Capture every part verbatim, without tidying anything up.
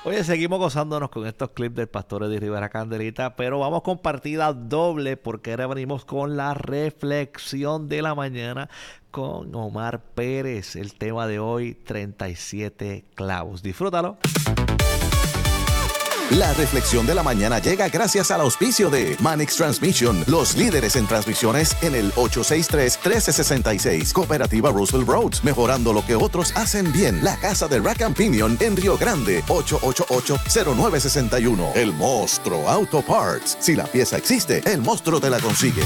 Oye, seguimos gozándonos con estos clips del pastor Eddie Rivera Candelita, pero vamos con partida doble porque ahora venimos con la reflexión de la mañana con Omar Pérez. El tema de hoy, treinta y siete clavos. Disfrútalo. La reflexión de la mañana llega gracias al auspicio de Manix Transmission, los líderes en transmisiones en el ocho seis tres, uno tres seis seis. Cooperativa Roosevelt Roads, mejorando lo que otros hacen bien. La casa de Rack and Pinion en Río Grande, ocho ocho ocho, cero nueve seis uno. El Monstruo Auto Parts. Si la pieza existe, el monstruo te la consigue.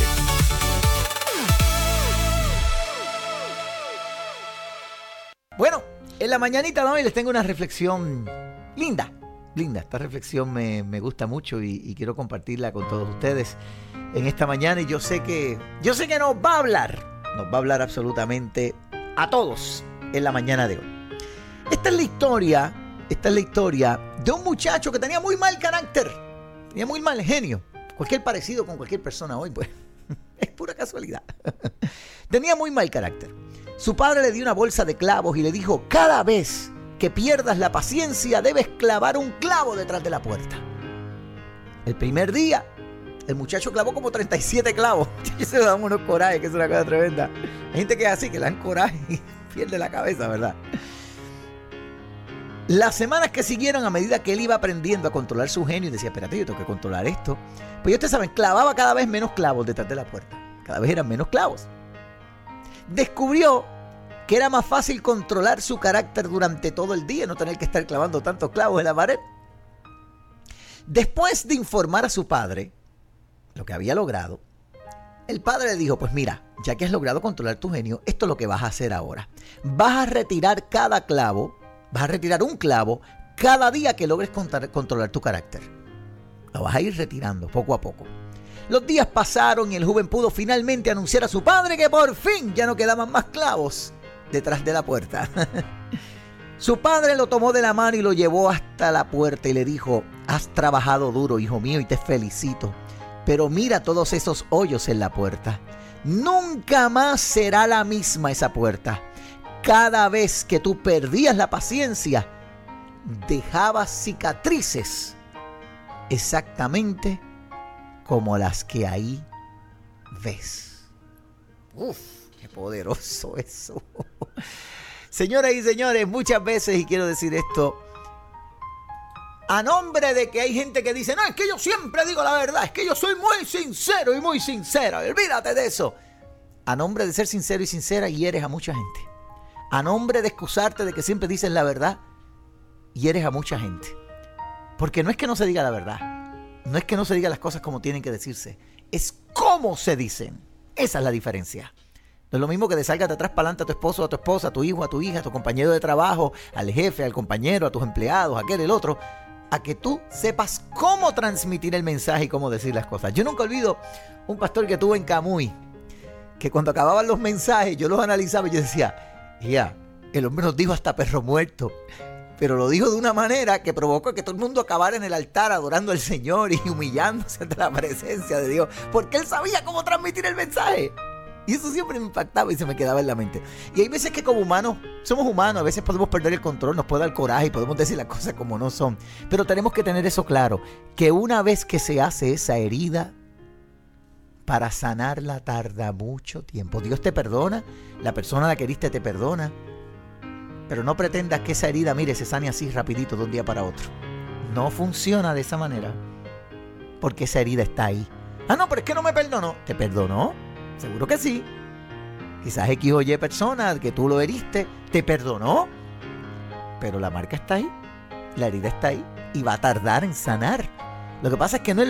Bueno, en la mañanita de hoy les tengo una reflexión linda. Linda, esta reflexión me, me gusta mucho y, y quiero compartirla con todos ustedes en esta mañana. Y yo sé que yo sé que nos va a hablar, nos va a hablar absolutamente a todos en la mañana de hoy. Esta es la historia, esta es la historia de un muchacho que tenía muy mal carácter, tenía muy mal genio. Cualquier parecido con cualquier persona hoy, pues, es pura casualidad. Tenía muy mal carácter. Su padre le dio una bolsa de clavos y le dijo: cada vez que pierdas la paciencia, debes clavar un clavo detrás de la puerta. El primer día, el muchacho clavó como treinta y siete clavos. Y se le dan unos corajes, que es una cosa tremenda. Hay gente que es así, que le dan coraje y pierde la cabeza, ¿verdad? Las semanas que siguieron, a medida que él iba aprendiendo a controlar su genio y decía: espérate, yo tengo que controlar esto, pues ya ustedes saben, clavaba cada vez menos clavos detrás de la puerta. Cada vez eran menos clavos. Descubrió que era más fácil controlar su carácter durante todo el día, no tener que estar clavando tantos clavos en la pared. Después de informar a su padre lo que había logrado, el padre le dijo: pues mira, ya que has logrado controlar tu genio, esto es lo que vas a hacer ahora. Vas a retirar cada clavo, vas a retirar un clavo cada día que logres controlar tu carácter. Lo vas a ir retirando poco a poco. Los días pasaron y el joven pudo finalmente anunciar a su padre que por fin ya no quedaban más clavos detrás de la puerta. Su padre lo tomó de la mano y lo llevó hasta la puerta y le dijo: has trabajado duro, hijo mío, y te felicito, pero mira todos esos hoyos en la puerta. Nunca más será la misma esa puerta. Cada vez que tú perdías la paciencia, dejabas cicatrices exactamente como las que ahí ves. Uf, qué poderoso eso. Señoras y señores, muchas veces, y quiero decir esto, a nombre de que hay gente que dice: no, es que yo siempre digo la verdad, es que yo soy muy sincero y muy sincera, olvídate de eso. A nombre de ser sincero y sincera, hieres a mucha gente. A nombre de excusarte de que siempre dices la verdad, hieres a mucha gente. Porque no es que no se diga la verdad, no es que no se digan las cosas como tienen que decirse, es cómo se dicen. Esa es la diferencia. No es lo mismo que te salgas de atrás para adelante a tu esposo, a tu esposa, a tu hijo, a tu hija, a tu compañero de trabajo, al jefe, al compañero, a tus empleados, a aquel, el otro, a que tú sepas cómo transmitir el mensaje y cómo decir las cosas. Yo nunca olvido un pastor que tuve en Camuy, que cuando acababan los mensajes yo los analizaba y yo decía: ya, el hombre nos dijo hasta perro muerto, pero lo dijo de una manera que provocó que todo el mundo acabara en el altar adorando al Señor y humillándose ante la presencia de Dios, porque él sabía cómo transmitir el mensaje. Y eso siempre me impactaba y se me quedaba en la mente. Y hay veces que como humanos, somos humanos, a veces podemos perder el control, nos puede dar coraje y podemos decir las cosas como no son. Pero tenemos que tener eso claro, que una vez que se hace esa herida, para sanarla tarda mucho tiempo. Dios te perdona, la persona a la que heriste te perdona, pero no pretendas que esa herida, mire, se sane así rapidito de un día para otro. No funciona de esa manera, porque esa herida está ahí. Ah, no, pero es que no me perdonó. ¿Te perdonó? Seguro que sí. Quizás X o Y persona que tú lo heriste te perdonó, pero la marca está ahí, la herida está ahí y va a tardar en sanar. Lo que pasa es que no es